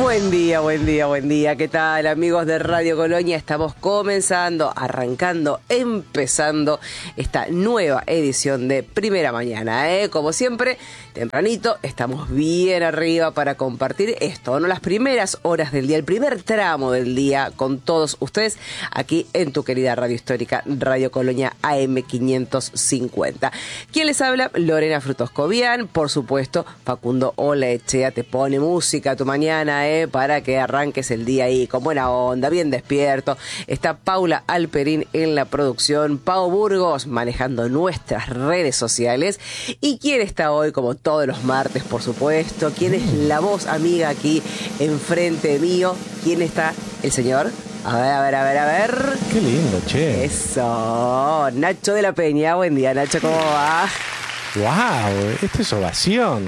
Buen día, buen día, buen día. ¿Qué tal, amigos de Radio Colonia? Estamos empezando esta nueva edición de Primera Mañana, Como siempre, tempranito, estamos bien arriba para compartir esto, ¿no? Las primeras horas del día, el primer tramo del día con todos ustedes aquí en tu querida radio histórica, Radio Colonia AM550. ¿Quién les habla? Lorena Frutoscovian, por supuesto, Facundo Olaechea te pone música a tu mañana, para que arranques el día ahí con buena onda, bien despierto. Está Paula Alperín en la producción, Pau Burgos manejando nuestras redes sociales. ¿Y quién está hoy, como todos los martes, por supuesto? ¿Quién es la voz amiga aquí enfrente mío? ¿Quién está? ¿El señor? A ver. Qué lindo, che. Eso, Nacho de la Peña. Buen día, Nacho, ¿cómo va? Wow, esto es ovación.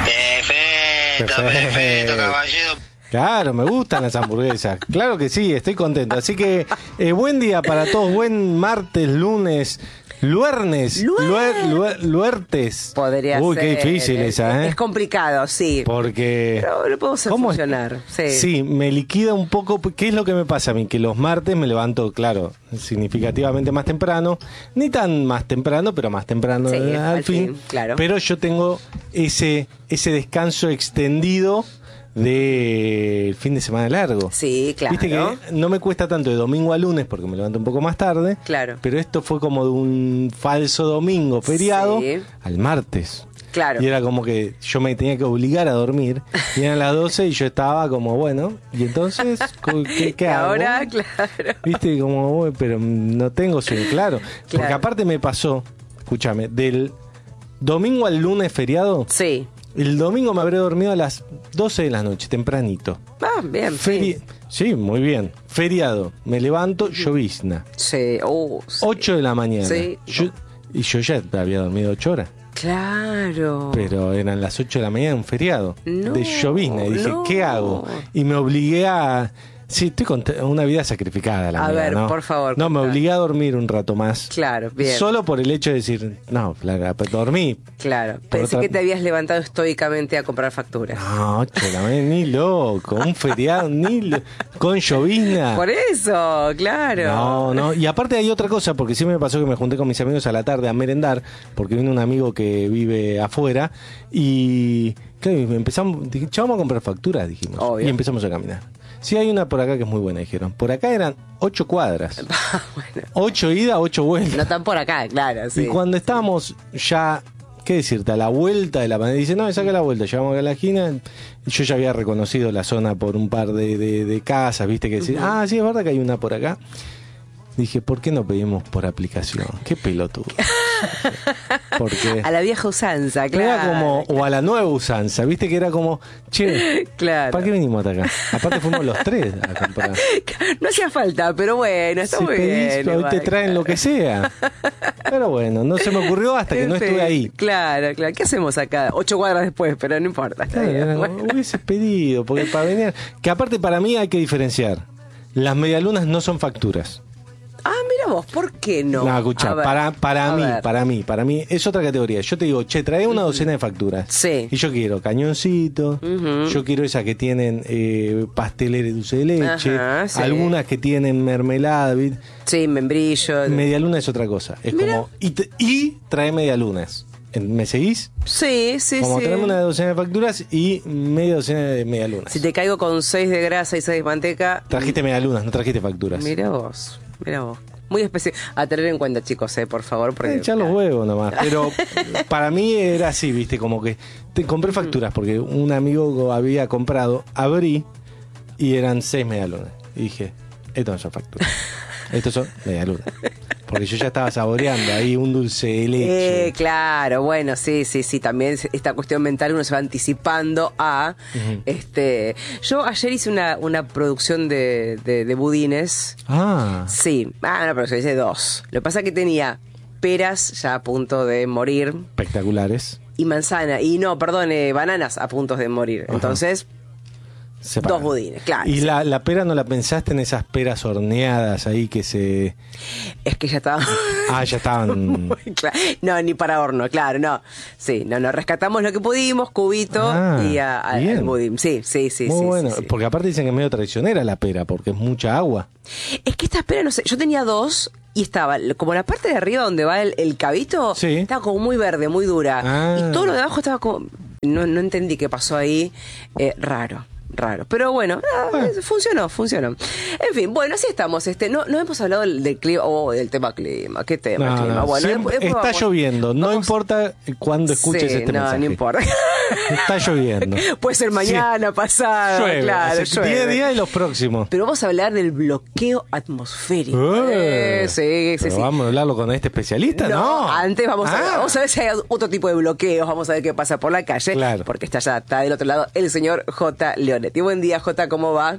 Perfecto, caballero. Claro, me gustan las hamburguesas. Claro que sí, estoy contento. Así que buen día para todos. Buen martes, lunes, luertes. Podría Uy, ser. qué difícil esa, Es complicado, sí. Porque... Pero lo podemos hacer funcionar. Sí, me liquida un poco. ¿Qué es lo que me pasa a mí? Que los martes me levanto, claro, significativamente más temprano. Ni tan más temprano, pero más temprano al fin. Claro. Pero yo tengo ese descanso extendido del fin de semana largo. Sí, claro. Viste que no me cuesta tanto de domingo a lunes porque me levanto un poco más tarde. Claro. Pero esto fue como de un falso domingo feriado al martes. Claro. Y era como que yo me tenía que obligar a dormir. Y eran las 12 y yo estaba como, bueno, y entonces, ¿qué hago? Ahora, claro. Viste, como, pero no tengo sueño, claro. Porque aparte me pasó, escúchame, del domingo al lunes feriado. Sí. El domingo me habré dormido a las 12 de la noche, tempranito. Ah, bien. Sí, muy bien. Feriado. Me levanto, llovizna. Sí. 8 de la mañana. Sí. Y yo ya había dormido 8 horas. Claro. Pero eran las 8 de la mañana, un feriado. No, de llovizna. Y dije, ¿qué hago? Y me obligué a... Sí, estoy con una vida sacrificada, la mía, ver, ¿no? por favor. No, me obligué a dormir un rato más. Claro, bien. Solo por el hecho de decir, no, dormí. Claro. Pensé que te habías levantado estoicamente a comprar facturas. No, 8 de la mañana, ni loco. Un feriado, con llovizna. Por eso, claro. No. Y aparte hay otra cosa, porque sí me pasó que me junté con mis amigos a la tarde a merendar, porque vino un amigo que vive afuera, y claro, empezamos, dije, vamos a comprar facturas, dijimos. Obvio. Y empezamos a caminar. Sí, hay una por acá que es muy buena, dijeron. Por acá eran 8 cuadras. Bueno. 8 idas, 8 vueltas. No tan por acá, claro, sí. Y cuando estábamos ya, ¿qué decirte? A la vuelta de la pandemia, dice, no, saca la vuelta, llegamos acá a la esquina. Y yo ya había reconocido la zona por un par de casas, ¿viste? Que decía, sí, es verdad que hay una por acá. Dije, ¿por qué no pedimos por aplicación? Qué pelotudo. Porque a la vieja usanza, claro. Era como, o a la nueva usanza, viste que era como, che, claro. ¿Para qué venimos hasta acá? Aparte fuimos los 3 a comprar. No hacía falta, pero bueno, está muy bien. Hoy te traen lo que sea. Pero bueno, no se me ocurrió hasta que no estuve ahí. Claro. ¿Qué hacemos acá? 8 cuadras después, pero no importa. Está bien. Bueno. Hubieses pedido, porque para venir... Que aparte para mí hay que diferenciar. Las medialunas no son facturas. Ah, mira vos, ¿por qué no? No, escuchá, para mí es otra categoría. Yo te digo, che, trae una docena de facturas. Sí. Y yo quiero cañoncito, yo quiero esas que tienen pastelera y dulce de leche, sí. algunas que tienen mermelada. Sí, membrillo. Medialuna es otra cosa. Es como, y trae medialunas. ¿Me seguís? Sí. Como traeme una docena de facturas y media docena de medialunas. Si te caigo con 6 de grasa y 6 de manteca... Trajiste medialunas, no trajiste facturas. Mira vos. Muy especial. A tener en cuenta, chicos, por favor. Porque... Echar los huevos nomás. Pero para mí era así, viste, como que compré facturas porque un amigo había comprado, abrí y eran 6 medialunas. Y dije, esto no son facturas. Estos son medialunas. Porque yo ya estaba saboreando ahí un dulce de leche. Claro, bueno, sí. También esta cuestión mental uno se va anticipando a... Yo ayer hice una producción de budines. Ah. Sí, una producción, hice 2. Lo que pasa es que tenía peras ya a punto de morir. Espectaculares. Y manzana. Y bananas a punto de morir. Ajá. Entonces... separado. 2 budines, claro. ¿Y sí. la pera no la pensaste en esas peras horneadas ahí que se... Es que ya estaba... Ah, ya estaban... No, ni para horno, claro, no. Sí, no, rescatamos lo que pudimos, cubito y al budín. Sí. Muy bueno, sí. porque aparte dicen que es medio traicionera la pera, porque es mucha agua. Es que esta pera, no sé, yo tenía 2 y estaba, como la parte de arriba donde va el cabito, Sí. estaba como muy verde, muy dura. Ah. Y todo lo de abajo estaba como... No entendí qué pasó ahí. Raro. Pero bueno, funcionó. En fin, bueno, así estamos. No hemos hablado del clima, del tema clima. ¿Qué tema? No, clima? no, Bueno, siempre después está lloviendo, no vamos- importa cuándo escuches Sí, este mensaje. no importa. Está lloviendo. Puede ser mañana, pasado, Llueve, claro, hace llueve. 10 días y los próximos. Pero vamos a hablar del bloqueo atmosférico. Sí. Pero vamos a hablarlo con este especialista, ¿no? Antes vamos a ver si hay otro tipo de bloqueos, vamos a ver qué pasa por la calle, Claro. porque está del otro lado el señor J. Leonetti. Buen día, J, ¿cómo va?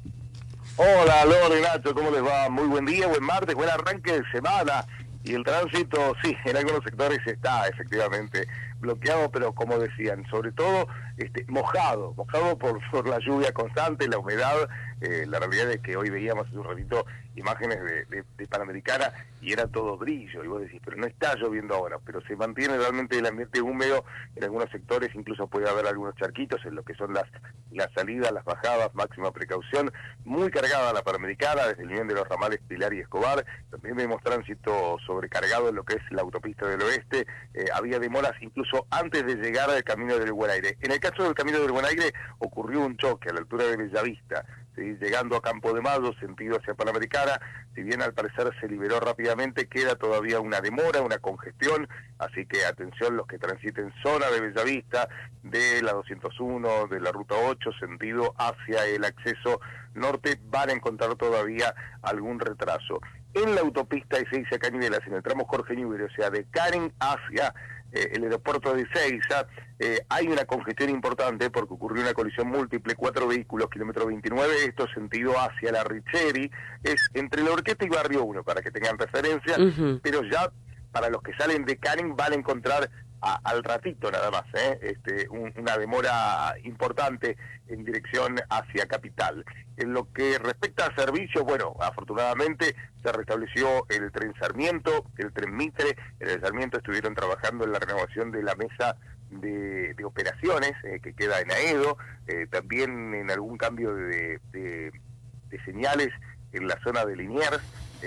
Hola, Lore, Nacho, ¿cómo les va? Muy buen día, buen martes, buen arranque de semana. Y el tránsito, sí, en algunos sectores está efectivamente bloqueado, pero como decían, sobre todo mojado por la lluvia constante, la humedad. La realidad es que hoy veíamos hace un ratito imágenes de Panamericana y era todo brillo, y vos decís, pero no está lloviendo ahora, pero se mantiene realmente el ambiente húmedo en algunos sectores, incluso puede haber algunos charquitos en lo que son las salidas, las bajadas, máxima precaución, muy cargada la Panamericana, desde el nivel de los ramales Pilar y Escobar. También vemos tránsito sobrecargado en lo que es la autopista del oeste, había demoras incluso antes de llegar al Camino del Buen Aire. En el caso del Camino del Buen Aire ocurrió un choque a la altura de Bellavista, ¿sí? Llegando a Campo de Mayo, sentido hacia Panamericana. Si bien al parecer se liberó rápidamente, queda todavía una demora, una congestión, así que atención los que transiten zona de Bellavista, de la 201, de la ruta 8, sentido hacia el acceso norte, van a encontrar todavía algún retraso. En la autopista Ezeiza Cañuelas, en el tramo Jorge Newbery, o sea, de Karen hacia el aeropuerto de Ezeiza, hay una congestión importante porque ocurrió una colisión múltiple, 4 vehículos, kilómetro 29, esto sentido hacia la Richeri, es entre la Orquesta y Barrio 1, para que tengan referencia, pero ya para los que salen de Karen van a encontrar al ratito nada más, una demora importante en dirección hacia Capital. En lo que respecta a servicios, bueno, afortunadamente se restableció el tren Sarmiento, el tren Mitre. En el Sarmiento estuvieron trabajando en la renovación de la mesa de operaciones que queda en Aedo, también en algún cambio de señales en la zona de Liniers.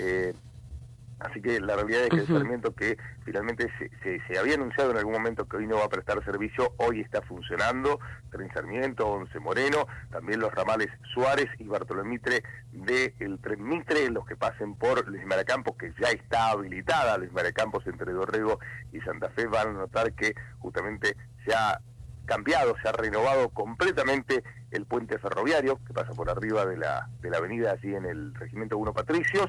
Así que la realidad es que el Sarmiento, que finalmente se había anunciado en algún momento que hoy no va a prestar servicio, hoy está funcionando. Tren Sarmiento, Once Moreno, también los ramales Suárez y Bartolomé Mitre del tren Mitre, los que pasen por Luis María Campos, que ya está habilitada Luis María Campos entre Dorrego y Santa Fe, van a notar que justamente se ha cambiado, se ha renovado completamente el puente ferroviario que pasa por arriba de la avenida allí en el Regimiento 1 Patricios,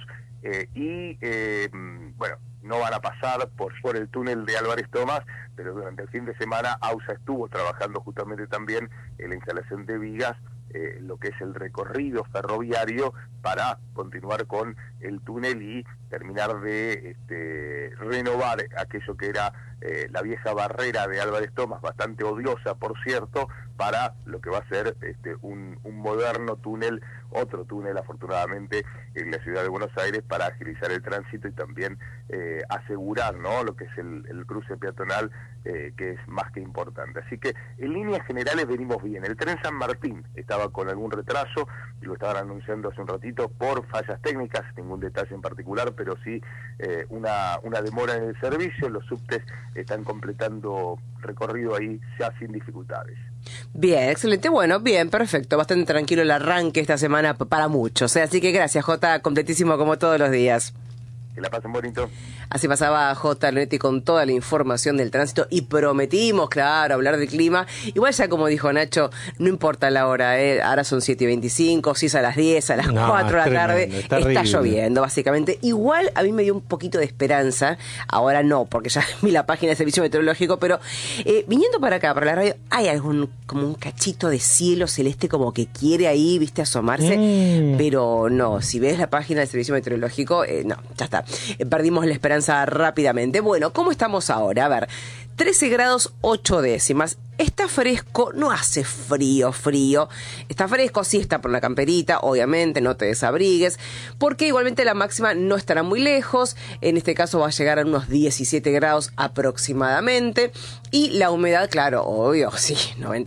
bueno, no van a pasar por el túnel de Álvarez Tomás, pero durante el fin de semana AUSA estuvo trabajando justamente también en la instalación de vigas, lo que es el recorrido ferroviario, para continuar con el túnel y terminar de renovar aquello que era la vieja barrera de Álvarez Tomás, bastante odiosa por cierto, para lo que va a ser un moderno túnel, otro túnel afortunadamente en la ciudad de Buenos Aires, para agilizar el tránsito y también asegurar, ¿no?, lo que es el cruce peatonal, que es más que importante. Así que en líneas generales venimos bien. El tren San Martín estaba con algún retraso, y lo estaban anunciando hace un ratito, por fallas técnicas, ningún detalle en particular, pero sí una demora en el servicio. Los subtes están completando recorrido ahí ya sin dificultades. Bien, excelente, bueno, bien, perfecto, bastante tranquilo el arranque esta semana para muchos, así que gracias, Jota, completísimo como todos los días. Que la pasen bonito. Así pasaba J. Leonetti con toda la información del tránsito, y prometimos, claro, hablar del clima. Igual ya como dijo Nacho, no importa la hora, ahora son 7:25, si es a las 10, a las 4 de la tarde, está lloviendo básicamente. Igual a mí me dio un poquito de esperanza, ahora no, porque ya vi la página de servicio meteorológico, pero viniendo para acá, para la radio, hay como un cachito de cielo celeste como que quiere ahí, viste, asomarse, pero no, si ves la página del servicio meteorológico, no, ya está, perdimos la esperanza rápidamente. Bueno, ¿cómo estamos ahora? A ver, 13 grados 8 décimas. Está fresco, no hace frío. Está fresco, sí está por la camperita, obviamente, no te desabrigues, porque igualmente la máxima no estará muy lejos. En este caso va a llegar a unos 17 grados aproximadamente. Y la humedad, claro, obvio, sí,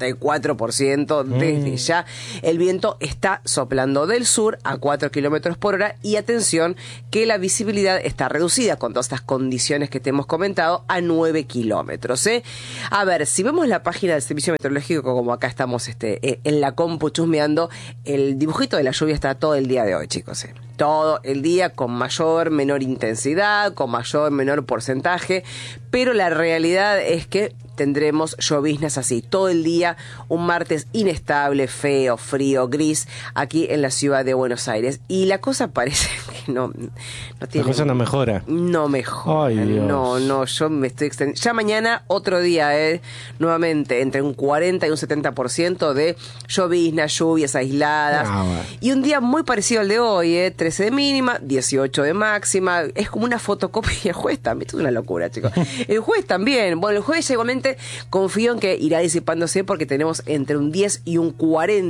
94% desde ya. El viento está soplando del sur a 4 kilómetros por hora. Y atención, que la visibilidad está reducida con todas estas condiciones que te hemos comentado a 9 kilómetros. A ver, si vemos la página del Servicio Meteorológico, como acá estamos en la compu chusmeando, el dibujito de la lluvia está todo el día de hoy, chicos. Todo el día con mayor, menor intensidad, con mayor, menor porcentaje, pero la realidad es que tendremos lloviznas así todo el día, un martes inestable, feo, frío, gris, aquí en la ciudad de Buenos Aires. Y la cosa parece que no tiene... La cosa no mejora. No mejora. Ay, Dios. No, yo me estoy extendiendo. Ya mañana, otro día, nuevamente, entre un 40 y un 70% de lloviznas, lluvias aisladas. Bueno. Y un día muy parecido al de hoy, 13 de mínima, 18 de máxima. Es como una fotocopia. El jueves también, esto es una locura, chicos. El jueves también. Bueno, el jueves igualmente confío en que irá disipándose porque tenemos entre un 10 y un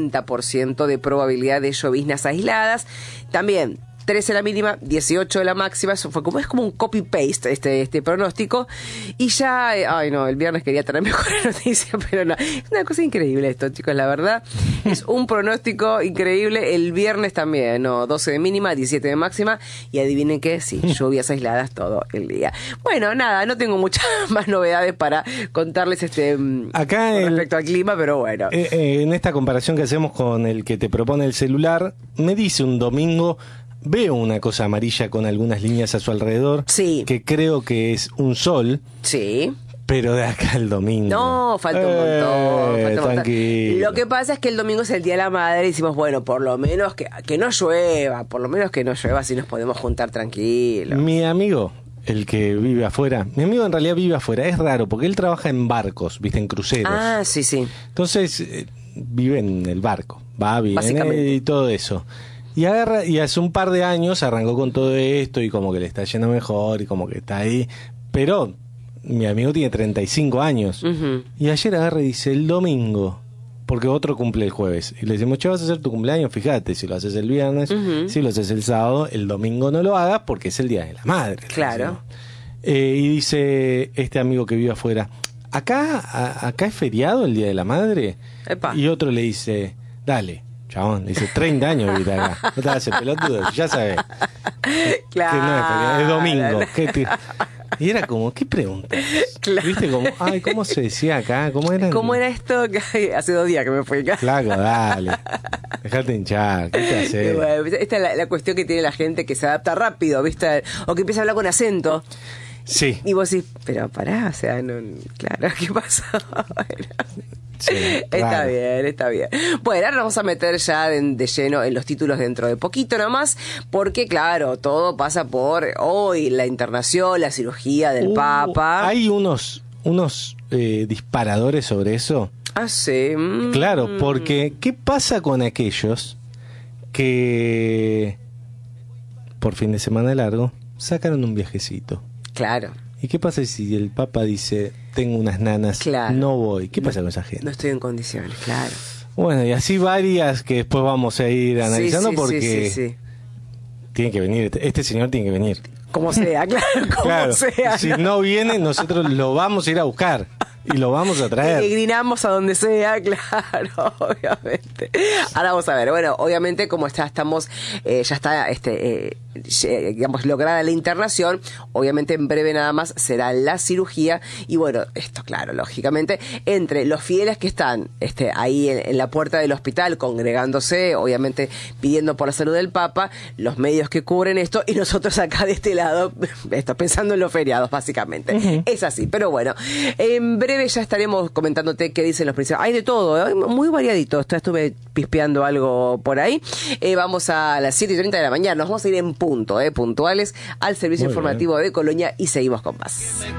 40% de probabilidad de lloviznas aisladas. También 13 la mínima, 18 de la máxima. Eso fue como, es como un copy-paste este pronóstico. Y ya, el viernes quería tener mejores noticias, pero no. Es una cosa increíble esto, chicos, la verdad. Es un pronóstico increíble. El viernes también, 12 de mínima, 17 de máxima. Y adivinen qué, sí, lluvias aisladas todo el día. Bueno, nada, no tengo muchas más novedades para contarles acá con respecto al clima, pero bueno. En esta comparación que hacemos con el que te propone el celular, me dice un domingo... Veo una cosa amarilla con algunas líneas a su alrededor, sí, que creo que es un sol, sí, pero de acá al domingo. No, falta un montón. Tranquilo. Lo que pasa es que el domingo es el Día de la Madre y decimos, bueno, por lo menos que no llueva, así nos podemos juntar tranquilos. Mi amigo, el que vive afuera, mi amigo en realidad vive afuera, es raro, porque él trabaja en barcos, viste, en cruceros. Ah, sí. Entonces, vive en el barco, viene y todo eso. Y hace un par de años arrancó con todo esto y como que le está yendo mejor y como que está ahí. Pero mi amigo tiene 35 años. Uh-huh. Y ayer agarra y dice, el domingo, porque otro cumple el jueves. Y le decimos, che, vas a hacer tu cumpleaños, fíjate, si lo haces el viernes, uh-huh, si lo haces el sábado, el domingo no lo hagas porque es el Día de la Madre. Claro. Y dice este amigo que vive afuera, ¿acá es feriado el Día de la Madre? Epa. Y otro le dice, dale. Chabón, dice 30 años vivir acá. No te hagas el pelotudo, ya sabes. Claro. Que no es domingo. Y era como, ¿qué preguntas? Claro. ¿Viste? Como, ¿cómo se decía acá? ¿Cómo era esto? Hace 2 días que me fui acá. Flaco, dale. Dejate hinchar. ¿Qué te haces? Bueno, esta es la cuestión que tiene la gente que se adapta rápido, ¿viste? O que empieza a hablar con acento. Sí. Y vos decís, pero pará, o sea, no, claro, ¿qué pasa? Bueno. Sí, está bien. Bueno, ahora vamos a meter ya de lleno en los títulos dentro de poquito nomás, porque claro, todo pasa por hoy, la internación, la cirugía del Papa. Hay unos disparadores sobre eso. Ah, sí. Claro, porque ¿qué pasa con aquellos que por fin de semana largo sacaron un viajecito? Claro. ¿Y qué pasa si el Papa dice, tengo unas nanas, claro, no voy? ¿Qué pasa con esa gente? No estoy en condiciones, claro. Bueno, y así varias que después vamos a ir analizando porque sí. Tiene que venir, este señor tiene que venir. Como sea, claro, sea. Si no viene, nosotros lo vamos a ir a buscar. Y lo vamos a traer. Peregrinamos a donde sea, claro, obviamente. Ahora vamos a ver, bueno, obviamente como estamos, ya está, digamos, lograda la internación, obviamente en breve nada más será la cirugía, y bueno, esto claro, lógicamente, entre los fieles que están ahí en la puerta del hospital, congregándose, obviamente pidiendo por la salud del Papa, los medios que cubren esto, y nosotros acá de este lado, pensando en los feriados, básicamente. Uh-huh. Es así, pero bueno, en breve ya estaremos comentándote qué dicen los principales. Hay de todo, muy variadito. Estuve pispeando algo por ahí. Vamos a las 7:30 de la mañana. Nos vamos a ir en punto, puntuales, al servicio informativo de Colonia y seguimos con más.